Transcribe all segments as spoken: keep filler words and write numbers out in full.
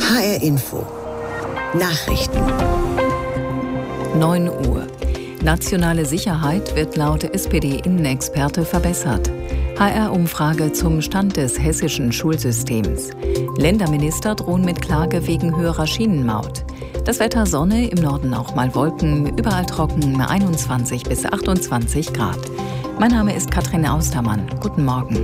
H R Info. Nachrichten. neun Uhr. Nationale Sicherheit wird laut S P D-Innenexperte verbessert. H R-Umfrage zum Stand des hessischen Schulsystems. Länderminister drohen mit Klage wegen höherer Schienenmaut. Das Wetter: Sonne, im Norden auch mal Wolken, überall trocken, einundzwanzig bis achtundzwanzig Grad. Mein Name ist Katrin Austermann. Guten Morgen.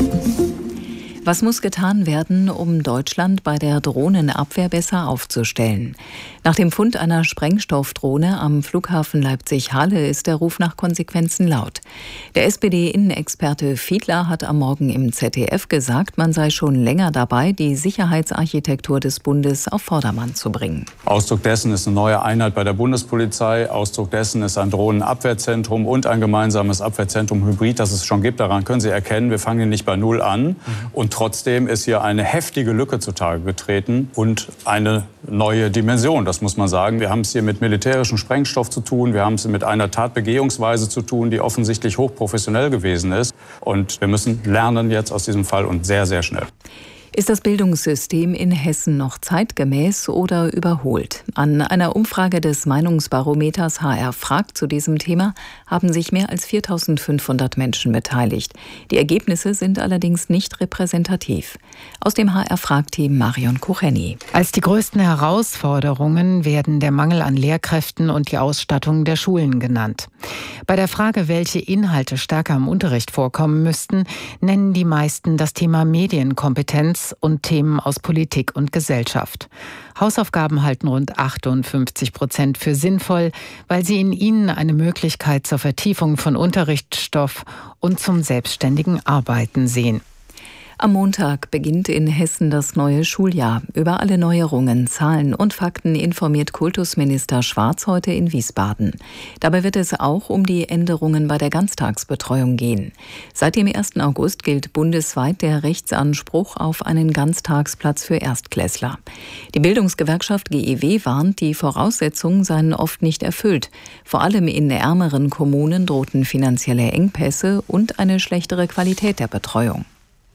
Was muss getan werden, um Deutschland bei der Drohnenabwehr besser aufzustellen? Nach dem Fund einer Sprengstoffdrohne am Flughafen Leipzig-Halle ist der Ruf nach Konsequenzen laut. Der S P D-Innenexperte Fiedler hat am Morgen im Z D F gesagt, man sei schon länger dabei, die Sicherheitsarchitektur des Bundes auf Vordermann zu bringen. Ausdruck dessen ist eine neue Einheit bei der Bundespolizei. Ausdruck dessen ist ein Drohnenabwehrzentrum und ein gemeinsames Abwehrzentrum Hybrid, das es schon gibt. Daran können Sie erkennen, wir fangen nicht bei Null an. Mhm. Und trotzdem ist hier eine heftige Lücke zutage getreten und eine neue Dimension, das muss man sagen. Wir haben es hier mit militärischem Sprengstoff zu tun. Wir haben es mit einer Tatbegehungsweise zu tun, die offensichtlich hochprofessionell gewesen ist. Und wir müssen lernen jetzt aus diesem Fall und sehr, sehr schnell. Ist das Bildungssystem in Hessen noch zeitgemäß oder überholt? An einer Umfrage des Meinungsbarometers H R fragt zu diesem Thema haben sich mehr als viertausendfünfhundert Menschen beteiligt. Die Ergebnisse sind allerdings nicht repräsentativ. Aus dem H R-Fragteam Marion Kucheni. Als die größten Herausforderungen werden der Mangel an Lehrkräften und die Ausstattung der Schulen genannt. Bei der Frage, welche Inhalte stärker im Unterricht vorkommen müssten, nennen die meisten das Thema Medienkompetenz und Themen aus Politik und Gesellschaft. Hausaufgaben halten rund achtundfünfzig Prozent für sinnvoll, weil sie in ihnen eine Möglichkeit zur Vertiefung von Unterrichtsstoff und zum selbstständigen Arbeiten sehen. Am Montag beginnt in Hessen das neue Schuljahr. Über alle Neuerungen, Zahlen und Fakten informiert Kultusminister Schwarz heute in Wiesbaden. Dabei wird es auch um die Änderungen bei der Ganztagsbetreuung gehen. Seit dem ersten August gilt bundesweit der Rechtsanspruch auf einen Ganztagsplatz für Erstklässler. Die Bildungsgewerkschaft G E W warnt, die Voraussetzungen seien oft nicht erfüllt. Vor allem in ärmeren Kommunen drohten finanzielle Engpässe und eine schlechtere Qualität der Betreuung.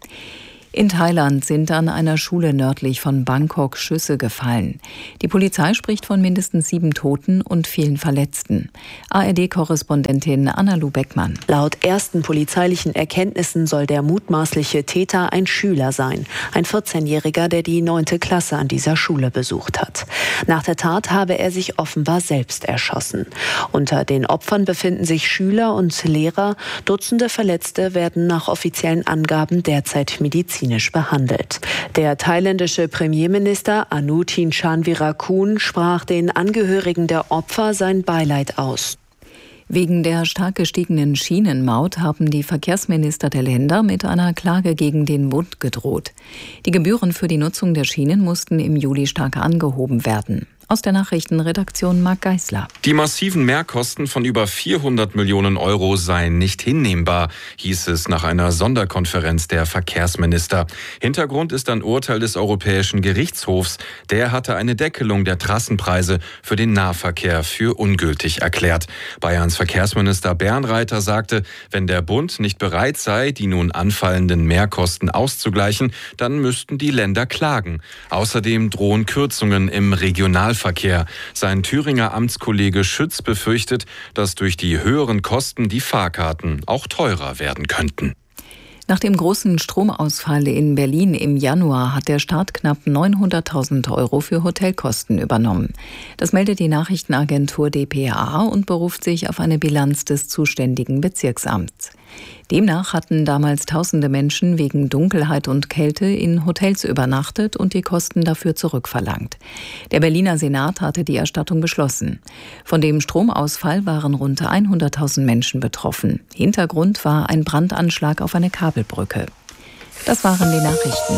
In Thailand sind an einer Schule nördlich von Bangkok Schüsse gefallen. Die Polizei spricht von mindestens sieben Toten und vielen Verletzten. A R D-Korrespondentin Anna-Lu Beckmann. Laut ersten polizeilichen Erkenntnissen soll der mutmaßliche Täter ein Schüler sein. Ein vierzehnjähriger, der die neunte Klasse an dieser Schule besucht hat. Nach der Tat habe er sich offenbar selbst erschossen. Unter den Opfern befinden sich Schüler und Lehrer. Dutzende Verletzte werden nach offiziellen Angaben derzeit medizinisch behandelt. Der thailändische Premierminister Anutin Chanvirakul sprach den Angehörigen der Opfer sein Beileid aus. Wegen der stark gestiegenen Schienenmaut haben die Verkehrsminister der Länder mit einer Klage gegen den Bund gedroht. Die Gebühren für die Nutzung der Schienen mussten im Juli stark angehoben werden. Aus der Nachrichtenredaktion Marc Geisler. Die massiven Mehrkosten von über vierhundert Millionen Euro seien nicht hinnehmbar, hieß es nach einer Sonderkonferenz der Verkehrsminister. Hintergrund ist ein Urteil des Europäischen Gerichtshofs. Der hatte eine Deckelung der Trassenpreise für den Nahverkehr für ungültig erklärt. Bayerns Verkehrsminister Bernreiter sagte, wenn der Bund nicht bereit sei, die nun anfallenden Mehrkosten auszugleichen, dann müssten die Länder klagen. Außerdem drohen Kürzungen im Regionalverkehr. Verkehr. Sein Thüringer Amtskollege Schütz befürchtet, dass durch die höheren Kosten die Fahrkarten auch teurer werden könnten. Nach dem großen Stromausfall in Berlin im Januar hat der Staat knapp neunhunderttausend Euro für Hotelkosten übernommen. Das meldet die Nachrichtenagentur d p a und beruft sich auf eine Bilanz des zuständigen Bezirksamts. Demnach hatten damals tausende Menschen wegen Dunkelheit und Kälte in Hotels übernachtet und die Kosten dafür zurückverlangt. Der Berliner Senat hatte die Erstattung beschlossen. Von dem Stromausfall waren rund hunderttausend Menschen betroffen. Hintergrund war ein Brandanschlag auf eine Kabelbrücke. Das waren die Nachrichten.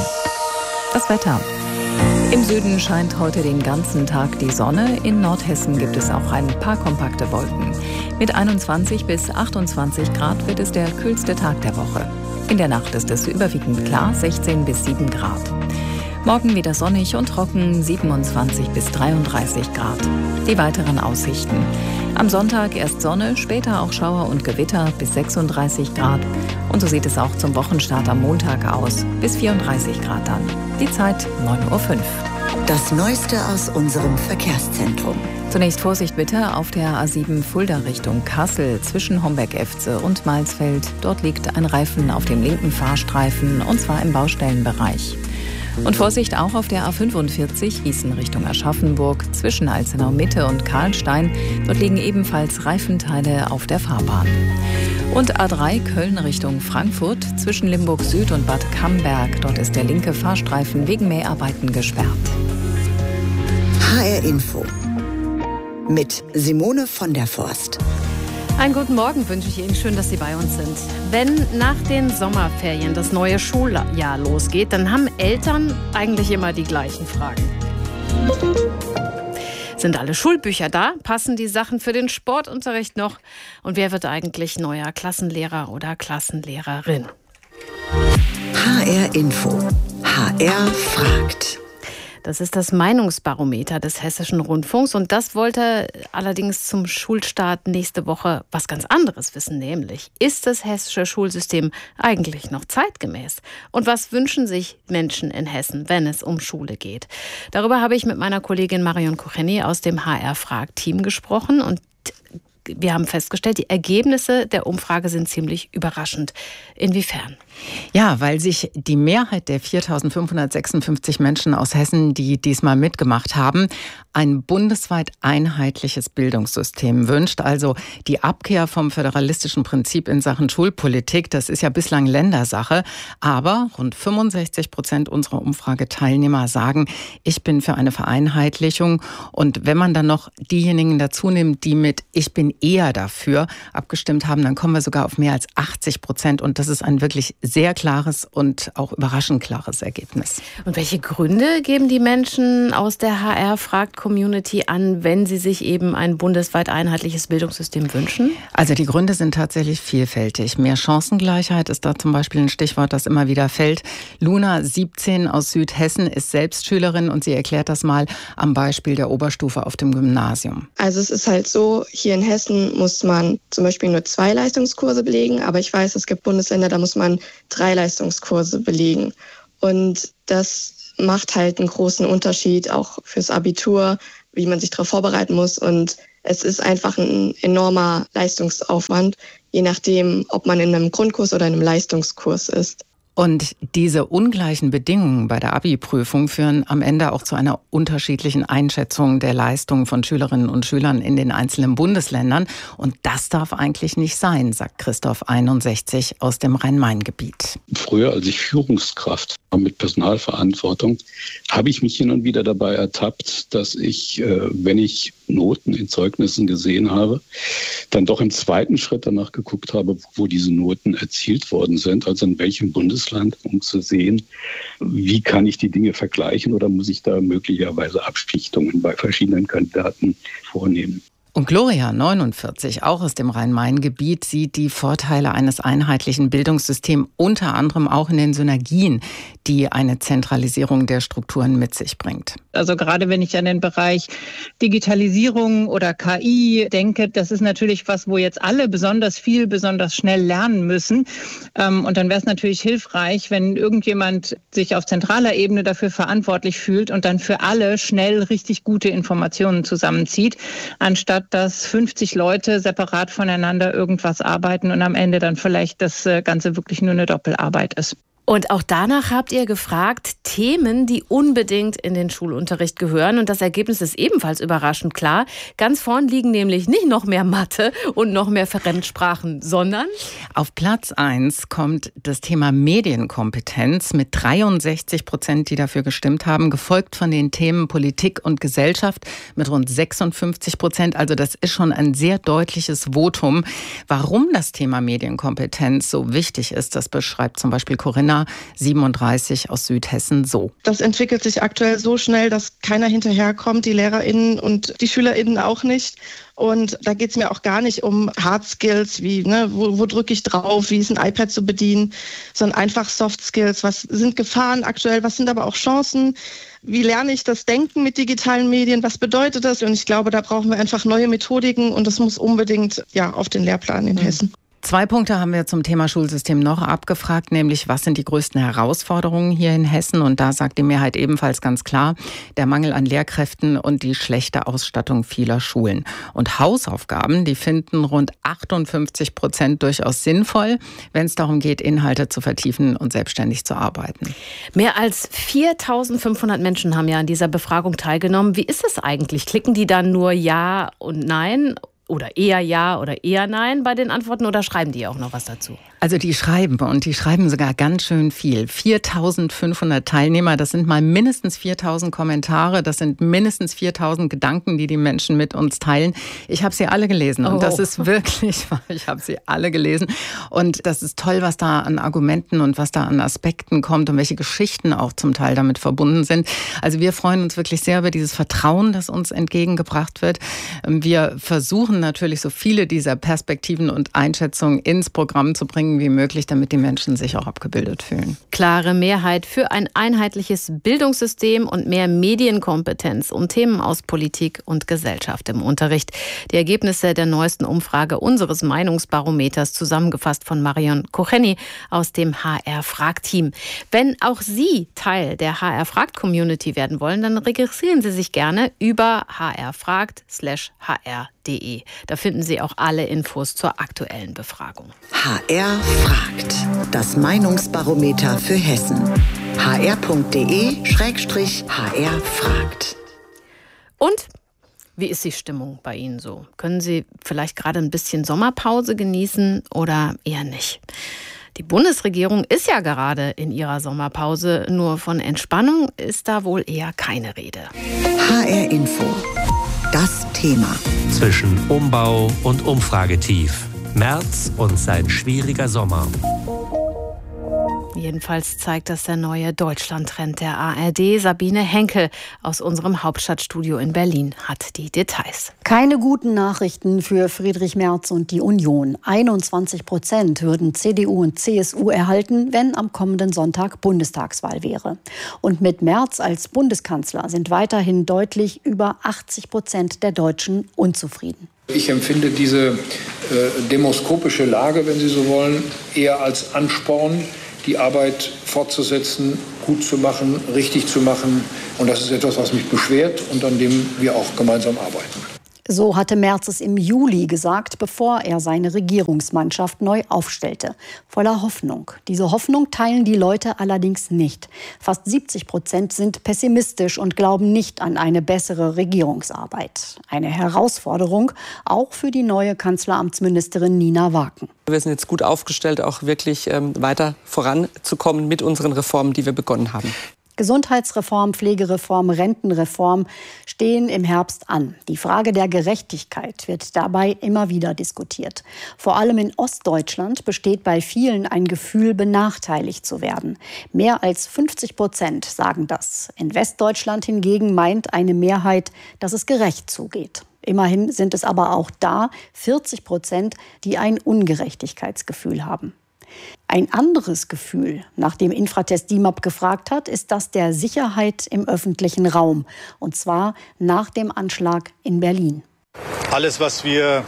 Das Wetter. Im Süden scheint heute den ganzen Tag die Sonne. In Nordhessen gibt es auch ein paar kompakte Wolken. Mit einundzwanzig bis achtundzwanzig Grad wird es der kühlste Tag der Woche. In der Nacht ist es überwiegend klar, sechzehn bis sieben Grad. Morgen wieder sonnig und trocken, siebenundzwanzig bis dreiunddreißig Grad. Die weiteren Aussichten. Am Sonntag erst Sonne, später auch Schauer und Gewitter bis sechsunddreißig Grad. Und so sieht es auch zum Wochenstart am Montag aus, bis vierunddreißig Grad dann. Die Zeit neun Uhr fünf. Das Neueste aus unserem Verkehrszentrum. Zunächst Vorsicht bitte auf der A sieben Fulda Richtung Kassel zwischen Homberg-Efze und Malsfeld. Dort liegt ein Reifen auf dem linken Fahrstreifen und zwar im Baustellenbereich. Und Vorsicht auch auf der A fünfundvierzig Gießen Richtung Aschaffenburg zwischen Alzenau Mitte und Karlstein. Dort liegen ebenfalls Reifenteile auf der Fahrbahn. Und A drei Köln Richtung Frankfurt zwischen Limburg Süd und Bad Camberg. Dort ist der linke Fahrstreifen wegen Mäharbeiten gesperrt. H R Info mit Simone von der Forst. Einen guten Morgen wünsche ich Ihnen. Schön, dass Sie bei uns sind. Wenn nach den Sommerferien das neue Schuljahr losgeht, dann haben Eltern eigentlich immer die gleichen Fragen. Sind alle Schulbücher da? Passen die Sachen für den Sportunterricht noch? Und wer wird eigentlich neuer Klassenlehrer oder Klassenlehrerin? H R Info. H R fragt. Das ist das Meinungsbarometer des Hessischen Rundfunks und das wollte allerdings zum Schulstart nächste Woche was ganz anderes wissen, nämlich ist das hessische Schulsystem eigentlich noch zeitgemäß? Und was wünschen sich Menschen in Hessen, wenn es um Schule geht? Darüber habe ich mit meiner Kollegin Marion Kucheni aus dem H R-Frag-Team gesprochen und wir haben festgestellt, die Ergebnisse der Umfrage sind ziemlich überraschend. Inwiefern? Ja, weil sich die Mehrheit der viertausendfünfhundertsechsundfünfzig Menschen aus Hessen, die diesmal mitgemacht haben, ein bundesweit einheitliches Bildungssystem wünscht. Also die Abkehr vom föderalistischen Prinzip in Sachen Schulpolitik, das ist ja bislang Ländersache. Aber rund fünfundsechzig Prozent unserer Umfrageteilnehmer sagen, ich bin für eine Vereinheitlichung. Und wenn man dann noch diejenigen dazu nimmt, die mit ich bin eher dafür abgestimmt haben, dann kommen wir sogar auf mehr als achtzig Prozent. Und das ist ein wirklich sehr klares und auch überraschend klares Ergebnis. Und welche Gründe geben die Menschen aus der H R-Fragt-Community an, wenn sie sich eben ein bundesweit einheitliches Bildungssystem wünschen? Also die Gründe sind tatsächlich vielfältig. Mehr Chancengleichheit ist da zum Beispiel ein Stichwort, das immer wieder fällt. Luna, siebzehn, aus Südhessen, ist selbst Schülerin und sie erklärt das mal am Beispiel der Oberstufe auf dem Gymnasium. Also es ist halt so, hier in Hessen muss man zum Beispiel nur zwei Leistungskurse belegen, aber ich weiß, es gibt Bundesländer, da muss man drei Leistungskurse belegen. Und das macht halt einen großen Unterschied auch fürs Abitur, wie man sich darauf vorbereiten muss. Und es ist einfach ein enormer Leistungsaufwand, je nachdem, ob man in einem Grundkurs oder in einem Leistungskurs ist. Und diese ungleichen Bedingungen bei der Abi-Prüfung führen am Ende auch zu einer unterschiedlichen Einschätzung der Leistungen von Schülerinnen und Schülern in den einzelnen Bundesländern. Und das darf eigentlich nicht sein, sagt Christoph, einundsechzig, aus dem Rhein-Main-Gebiet. Früher, als ich Führungskraft war mit Personalverantwortung, habe ich mich hin und wieder dabei ertappt, dass ich, wenn ich Noten in Zeugnissen gesehen habe, dann doch im zweiten Schritt danach geguckt habe, wo diese Noten erzielt worden sind, also in welchem Bundesland, um zu sehen, wie kann ich die Dinge vergleichen oder muss ich da möglicherweise Abschichtungen bei verschiedenen Kandidaten vornehmen. Und Gloria, neunundvierzig, auch aus dem Rhein-Main-Gebiet, sieht die Vorteile eines einheitlichen Bildungssystems unter anderem auch in den Synergien, die eine Zentralisierung der Strukturen mit sich bringt. Also gerade wenn ich an den Bereich Digitalisierung oder K I denke, das ist natürlich was, wo jetzt alle besonders viel, besonders schnell lernen müssen. Und dann wäre es natürlich hilfreich, wenn irgendjemand sich auf zentraler Ebene dafür verantwortlich fühlt und dann für alle schnell richtig gute Informationen zusammenzieht, anstatt dass fünfzig Leute separat voneinander irgendwas arbeiten und am Ende dann vielleicht das Ganze wirklich nur eine Doppelarbeit ist. Und auch danach habt ihr gefragt, Themen, die unbedingt in den Schulunterricht gehören. Und das Ergebnis ist ebenfalls überraschend klar. Ganz vorn liegen nämlich nicht noch mehr Mathe und noch mehr Fremdsprachen, sondern... Auf Platz eins kommt das Thema Medienkompetenz mit dreiundsechzig Prozent, die dafür gestimmt haben, gefolgt von den Themen Politik und Gesellschaft mit rund sechsundfünfzig Prozent. Also das ist schon ein sehr deutliches Votum. Warum das Thema Medienkompetenz so wichtig ist, das beschreibt zum Beispiel Corinna, siebenunddreißig, aus Südhessen, so. Das entwickelt sich aktuell so schnell, dass keiner hinterherkommt, die LehrerInnen und die SchülerInnen auch nicht. Und da geht es mir auch gar nicht um Hard Skills, wie ne, wo, wo drücke ich drauf, wie ist ein iPad zu bedienen, sondern einfach Soft Skills. Was sind Gefahren aktuell, was sind aber auch Chancen? Wie lerne ich das Denken mit digitalen Medien? Was bedeutet das? Und ich glaube, da brauchen wir einfach neue Methodiken und das muss unbedingt ja auf den Lehrplan in Hessen. Zwei Punkte haben wir zum Thema Schulsystem noch abgefragt, nämlich was sind die größten Herausforderungen hier in Hessen? Und da sagt die Mehrheit ebenfalls ganz klar, der Mangel an Lehrkräften und die schlechte Ausstattung vieler Schulen. Und Hausaufgaben, die finden rund achtundfünfzig Prozent durchaus sinnvoll, wenn es darum geht, Inhalte zu vertiefen und selbstständig zu arbeiten. Mehr als viertausendfünfhundert Menschen haben ja an dieser Befragung teilgenommen. Wie ist es eigentlich? Klicken die dann nur Ja und Nein? Oder eher ja oder eher nein bei den Antworten oder schreiben die auch noch was dazu? Also die schreiben und die schreiben sogar ganz schön viel. viertausendfünfhundert Teilnehmer, das sind mal mindestens viertausend Kommentare, das sind mindestens viertausend Gedanken, die die Menschen mit uns teilen. Ich habe sie alle gelesen und oh. das ist wirklich, ich habe sie alle gelesen und das ist toll, was da an Argumenten und was da an Aspekten kommt und welche Geschichten auch zum Teil damit verbunden sind. Also wir freuen uns wirklich sehr über dieses Vertrauen, das uns entgegengebracht wird. Wir versuchen natürlich so viele dieser Perspektiven und Einschätzungen ins Programm zu bringen wie möglich, damit die Menschen sich auch abgebildet fühlen. Klare Mehrheit für ein einheitliches Bildungssystem und mehr Medienkompetenz um Themen aus Politik und Gesellschaft im Unterricht. Die Ergebnisse der neuesten Umfrage unseres Meinungsbarometers, zusammengefasst von Marion Kocheni aus dem H R-Frag-Team. Wenn auch Sie Teil der H R-Fragt-Community werden wollen, dann registrieren Sie sich gerne über hrfragt slash hr punkt de. Da finden Sie auch alle Infos zur aktuellen Befragung. H R fragt. Das Meinungsbarometer für Hessen. h r punkt de schrägstrich h r fragt. Und wie ist die Stimmung bei Ihnen so? Können Sie vielleicht gerade ein bisschen Sommerpause genießen oder eher nicht? Die Bundesregierung ist ja gerade in ihrer Sommerpause, nur von Entspannung ist da wohl eher keine Rede. H R Info. Das Thema. Zwischen Umbau und Umfragetief. Merz und sein schwieriger Sommer. Jedenfalls zeigt das der neue Deutschland-Trend der A R D. Sabine Henkel aus unserem Hauptstadtstudio in Berlin hat die Details. Keine guten Nachrichten für Friedrich Merz und die Union. einundzwanzig Prozent würden C D U und C S U erhalten, wenn am kommenden Sonntag Bundestagswahl wäre. Und mit Merz als Bundeskanzler sind weiterhin deutlich über achtzig Prozent der Deutschen unzufrieden. Ich empfinde diese äh, demoskopische Lage, wenn Sie so wollen, eher als Ansporn, die Arbeit fortzusetzen, gut zu machen, richtig zu machen. Und das ist etwas, was mich beschwert und an dem wir auch gemeinsam arbeiten. So hatte Merz es im Juli gesagt, bevor er seine Regierungsmannschaft neu aufstellte. Voller Hoffnung. Diese Hoffnung teilen die Leute allerdings nicht. Fast siebzig Prozent sind pessimistisch und glauben nicht an eine bessere Regierungsarbeit. Eine Herausforderung auch für die neue Kanzleramtsministerin Nina Waken. Wir sind jetzt gut aufgestellt, auch wirklich ähm, weiter voranzukommen mit unseren Reformen, die wir begonnen haben. Gesundheitsreform, Pflegereform, Rentenreform stehen im Herbst an. Die Frage der Gerechtigkeit wird dabei immer wieder diskutiert. Vor allem in Ostdeutschland besteht bei vielen ein Gefühl, benachteiligt zu werden. Mehr als fünfzig Prozent sagen das. In Westdeutschland hingegen meint eine Mehrheit, dass es gerecht zugeht. Immerhin sind es aber auch da vierzig Prozent, die ein Ungerechtigkeitsgefühl haben. Ein anderes Gefühl, nach dem Infratest D I M A P gefragt hat, ist das der Sicherheit im öffentlichen Raum. Und zwar nach dem Anschlag in Berlin. Alles, was wir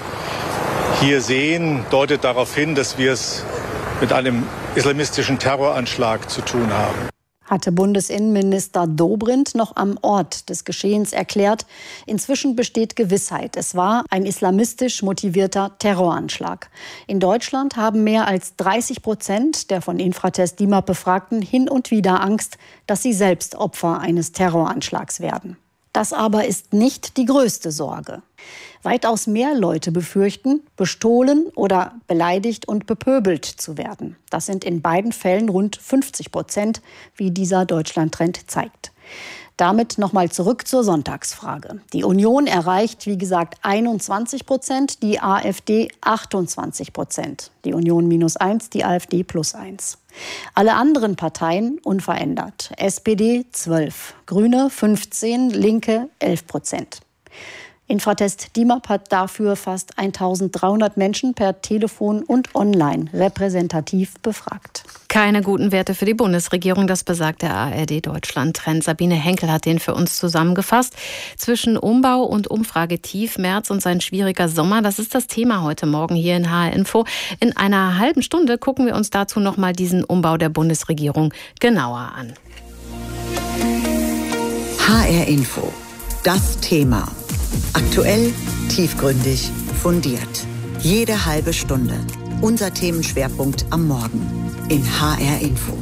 hier sehen, deutet darauf hin, dass wir es mit einem islamistischen Terroranschlag zu tun haben. Hatte Bundesinnenminister Dobrindt noch am Ort des Geschehens erklärt. Inzwischen besteht Gewissheit. Es war ein islamistisch motivierter Terroranschlag. In Deutschland haben mehr als dreißig Prozent der von Infratest D I M A P Befragten hin und wieder Angst, dass sie selbst Opfer eines Terroranschlags werden. Das aber ist nicht die größte Sorge. Weitaus mehr Leute befürchten, bestohlen oder beleidigt und bepöbelt zu werden. Das sind in beiden Fällen rund fünfzig Prozent, wie dieser Deutschland-Trend zeigt. Damit nochmal zurück zur Sonntagsfrage. Die Union erreicht, wie gesagt, einundzwanzig Prozent, die AfD achtundzwanzig Prozent. Die Union minus eins, die AfD plus eins. Alle anderen Parteien unverändert. S P D zwölf, Grüne fünfzehn, Linke elf Prozent. Infratest DIMAP hat dafür fast eintausenddreihundert Menschen per Telefon und online repräsentativ befragt. Keine guten Werte für die Bundesregierung, das besagt der A R D-Deutschland-Trend. Sabine Henkel hat den für uns zusammengefasst. Zwischen Umbau und Umfragetief, März und sein schwieriger Sommer, das ist das Thema heute Morgen hier in H R Info. In einer halben Stunde gucken wir uns dazu nochmal diesen Umbau der Bundesregierung genauer an. H R Info, das Thema. Aktuell, tiefgründig, fundiert. Jede halbe Stunde. Unser Themenschwerpunkt am Morgen in H R Info.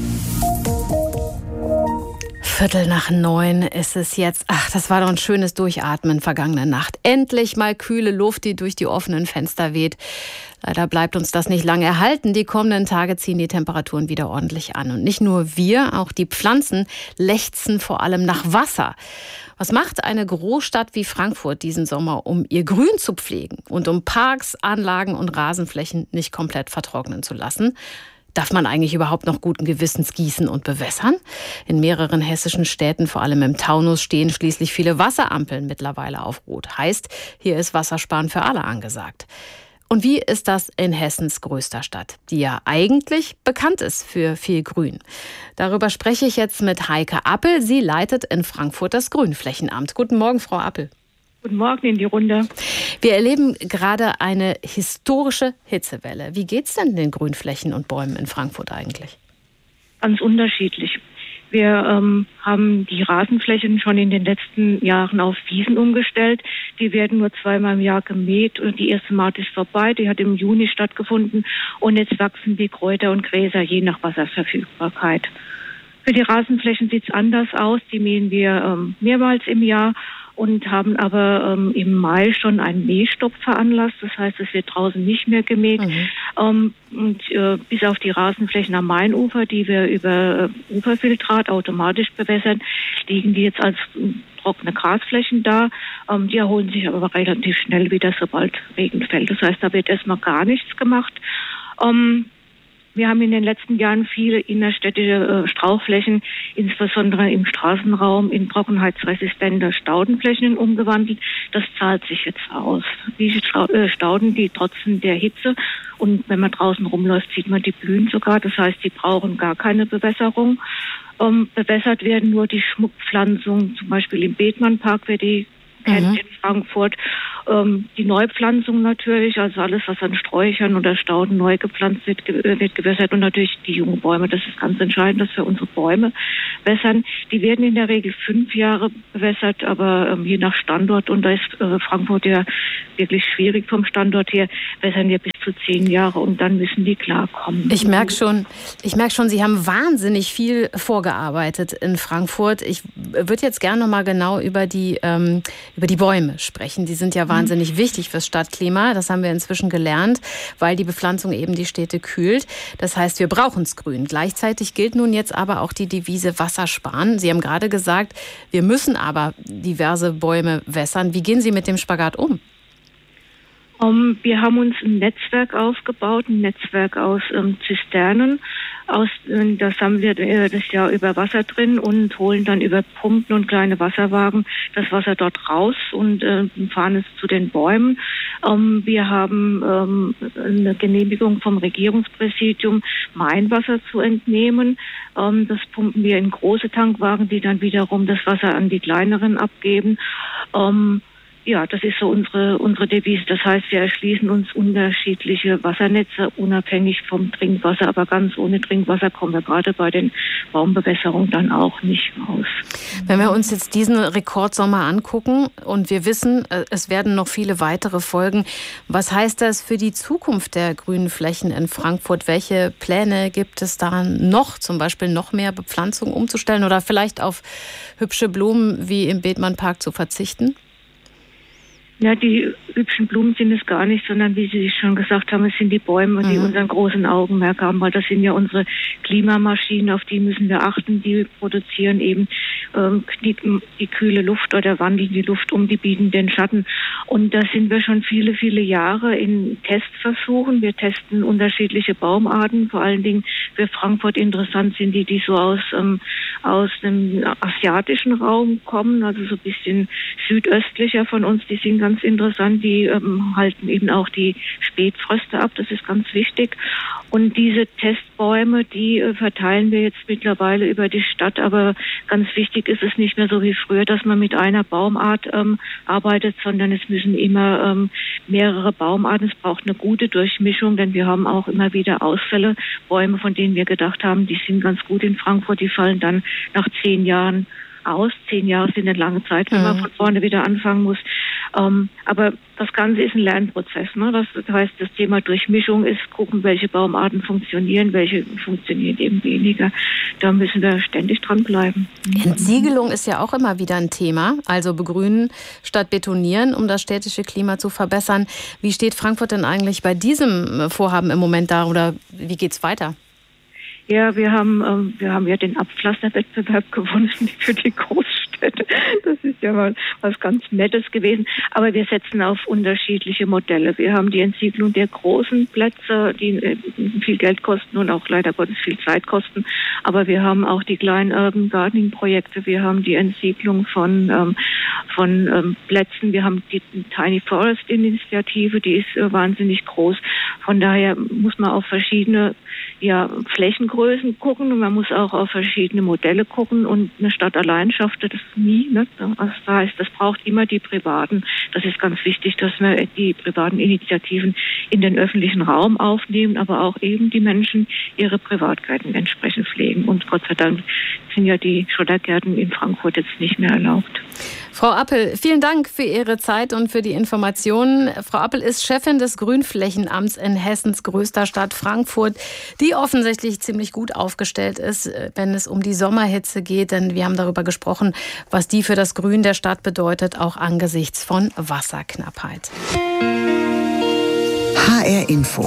Viertel nach neun ist es jetzt. Ach, das war doch ein schönes Durchatmen vergangene Nacht. Endlich mal kühle Luft, die durch die offenen Fenster weht. Leider bleibt uns das nicht lange erhalten. Die kommenden Tage ziehen die Temperaturen wieder ordentlich an. Und nicht nur wir, auch die Pflanzen lechzen vor allem nach Wasser. Was macht eine Großstadt wie Frankfurt diesen Sommer, um ihr Grün zu pflegen und um Parks, Anlagen und Rasenflächen nicht komplett vertrocknen zu lassen? Darf man eigentlich überhaupt noch guten Gewissens gießen und bewässern? In mehreren hessischen Städten, vor allem im Taunus, stehen schließlich viele Wasserampeln mittlerweile auf Rot. Heißt, hier ist Wassersparen für alle angesagt. Und wie ist das in Hessens größter Stadt, die ja eigentlich bekannt ist für viel Grün? Darüber spreche ich jetzt mit Heike Appel. Sie leitet in Frankfurt das Grünflächenamt. Guten Morgen, Frau Appel. Guten Morgen in die Runde. Wir erleben gerade eine historische Hitzewelle. Wie geht's denn den Grünflächen und Bäumen in Frankfurt eigentlich? Ganz unterschiedlich. Wir ähm, haben die Rasenflächen schon in den letzten Jahren auf Wiesen umgestellt. Die werden nur zweimal im Jahr gemäht und die erste Maat ist vorbei. Die hat im Juni stattgefunden und jetzt wachsen die Kräuter und Gräser je nach Wasserverfügbarkeit. Für die Rasenflächen sieht es anders aus. Die mähen wir ähm, mehrmals im Jahr und haben aber ähm, im Mai schon einen Mähstopp veranlasst. Das heißt, es wird draußen nicht mehr gemäht. Mhm. Ähm, und äh, bis auf die Rasenflächen am Mainufer, die wir über äh, Uferfiltrat automatisch bewässern, liegen die jetzt als äh, trockene Grasflächen da. Ähm, die erholen sich aber relativ schnell wieder, sobald Regen fällt. Das heißt, da wird erstmal gar nichts gemacht. Ähm, Wir haben in den letzten Jahren viele innerstädtische äh, Strauchflächen, insbesondere im Straßenraum, in trockenheitsresistente Staudenflächen umgewandelt. Das zahlt sich jetzt aus. Diese Stauden, die trotzen der Hitze und wenn man draußen rumläuft, sieht man, die blühen sogar. Das heißt, die brauchen gar keine Bewässerung. Ähm, bewässert werden nur die Schmuckpflanzungen, zum Beispiel im Bethmannpark, wer die kennt, mhm. in Frankfurt. Ähm, die Neupflanzung natürlich, also alles, was an Sträuchern oder Stauden neu gepflanzt wird, ge- wird gewässert und natürlich die jungen Bäume. Das ist ganz entscheidend, dass wir unsere Bäume wässern. Die werden in der Regel fünf Jahre bewässert, aber ähm, je nach Standort, und da ist äh, Frankfurt ja wirklich schwierig vom Standort her, wässern wir bis zu zehn Jahre und dann müssen die klarkommen. Ich merke schon, ich merke schon, Sie haben wahnsinnig viel vorgearbeitet in Frankfurt. Ich würde jetzt gerne noch mal genau über die ähm, über die Bäume sprechen. Die sind ja wahnsinnig mhm. wichtig fürs Stadtklima. Das haben wir inzwischen gelernt, weil die Bepflanzung eben die Städte kühlt. Das heißt, wir brauchen's Grün. Gleichzeitig gilt nun jetzt aber auch die Devise Wasser sparen. Sie haben gerade gesagt, wir müssen aber diverse Bäume wässern. Wie gehen Sie mit dem Spagat um? Um, wir haben uns ein Netzwerk aufgebaut, ein Netzwerk aus ähm, Zisternen. Aus, äh, das haben wir äh, das Jahr über Wasser drin und holen dann über Pumpen und kleine Wasserwagen das Wasser dort raus und äh, fahren es zu den Bäumen. Ähm, wir haben ähm, eine Genehmigung vom Regierungspräsidium, Mainwasser zu entnehmen. Ähm, das pumpen wir in große Tankwagen, die dann wiederum das Wasser an die kleineren abgeben. Ähm, Ja, das ist so unsere unsere Devise. Das heißt, wir erschließen uns unterschiedliche Wassernetze, unabhängig vom Trinkwasser. Aber ganz ohne Trinkwasser kommen wir gerade bei den Baumbewässerungen dann auch nicht raus. Wenn wir uns jetzt diesen Rekordsommer angucken und wir wissen, es werden noch viele weitere folgen, was heißt das für die Zukunft der grünen Flächen in Frankfurt? Welche Pläne gibt es da noch, zum Beispiel noch mehr Bepflanzung umzustellen oder vielleicht auf hübsche Blumen wie im Bethmannpark zu verzichten? Ja, die hübschen Blumen sind es gar nicht, sondern wie Sie schon gesagt haben, es sind die Bäume, die mhm. unseren großen Augenmerk haben, weil das sind ja unsere Klimamaschinen, auf die müssen wir achten. Die produzieren eben ähm, die, die kühle Luft oder wandeln die Luft um, die bieten den Schatten. Und da sind wir schon viele, viele Jahre in Testversuchen. Wir testen unterschiedliche Baumarten, vor allen Dingen für Frankfurt interessant sind die, die so aus, ähm, aus dem asiatischen Raum kommen, also so ein bisschen südöstlicher von uns, die sind ganz interessant, die ähm, halten eben auch die Spätfröste ab, das ist ganz wichtig. Und diese Testbäume, die äh, verteilen wir jetzt mittlerweile über die Stadt, aber ganz wichtig ist es nicht mehr so wie früher, dass man mit einer Baumart ähm, arbeitet, sondern es müssen immer ähm, mehrere Baumarten, es braucht eine gute Durchmischung, denn wir haben auch immer wieder Ausfälle, Bäume, von denen wir gedacht haben, die sind ganz gut in Frankfurt, die fallen dann nach zehn Jahren aus. Zehn Jahre sind eine lange Zeit, wenn mhm. man von vorne wieder anfangen muss. Ähm, aber das Ganze ist ein Lernprozess. Ne? Das heißt, das Thema Durchmischung ist, gucken, welche Baumarten funktionieren, welche funktionieren eben weniger. Da müssen wir ständig dranbleiben. Entsiegelung ist ja auch immer wieder ein Thema. Also begrünen statt betonieren, um das städtische Klima zu verbessern. Wie steht Frankfurt denn eigentlich bei diesem Vorhaben im Moment da oder wie geht's weiter? Ja, wir haben, ähm, wir haben ja den Abpflasterwettbewerb gewonnen für die Großstädte. Das ist ja mal was ganz Nettes gewesen. Aber wir setzen auf unterschiedliche Modelle. Wir haben die Entsiegelung der großen Plätze, die äh, viel Geld kosten und auch leider Gottes viel Zeit kosten. Aber wir haben auch die kleinen Urban Gardening Projekte. Wir haben die Entsiegelung von, ähm, von ähm, Plätzen. Wir haben die Tiny Forest Initiative, die ist äh, wahnsinnig groß. Von daher muss man auf verschiedene, ja, Flächengrößen gucken und man muss auch auf verschiedene Modelle gucken und eine Stadt allein schafft das nie. Ne? Das heißt, das braucht immer die Privaten. Das ist ganz wichtig, dass wir die privaten Initiativen in den öffentlichen Raum aufnehmen, aber auch eben die Menschen ihre Privatgärten entsprechend pflegen. Und Gott sei Dank sind ja die Schottergärten in Frankfurt jetzt nicht mehr erlaubt. Frau Appel, vielen Dank für Ihre Zeit und für die Informationen. Frau Appel ist Chefin des Grünflächenamts in Hessens größter Stadt Frankfurt, die offensichtlich ziemlich gut aufgestellt ist, wenn es um die Sommerhitze geht. Denn wir haben darüber gesprochen, was die für das Grün der Stadt bedeutet, auch angesichts von Wasserknappheit. H R Info.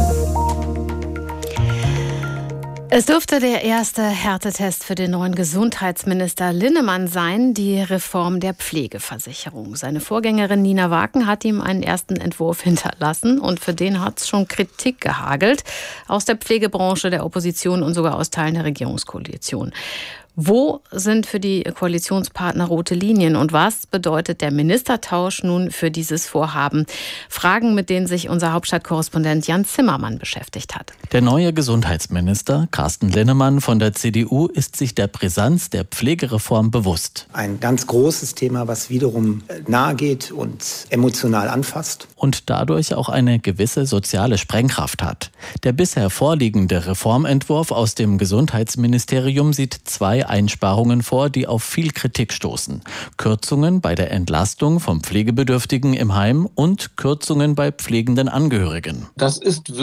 Es dürfte der erste Härtetest für den neuen Gesundheitsminister Linnemann sein, die Reform der Pflegeversicherung. Seine Vorgängerin Nina Waken hat ihm einen ersten Entwurf hinterlassen und für den hat es schon Kritik gehagelt aus der Pflegebranche, der Opposition und sogar aus Teilen der Regierungskoalition. Wo sind für die Koalitionspartner rote Linien und was bedeutet der Ministertausch nun für dieses Vorhaben? Fragen, mit denen sich unser Hauptstadtkorrespondent Jan Zimmermann beschäftigt hat. Der neue Gesundheitsminister Carsten Linnemann von der C D U ist sich der Brisanz der Pflegereform bewusst. Ein ganz großes Thema, was wiederum nahe geht und emotional anfasst. Und dadurch auch eine gewisse soziale Sprengkraft hat. Der bisher vorliegende Reformentwurf aus dem Gesundheitsministerium sieht zwei Einsparungen vor, die auf viel Kritik stoßen. Kürzungen bei der Entlastung von Pflegebedürftigen im Heim und Kürzungen bei pflegenden Angehörigen. Das ist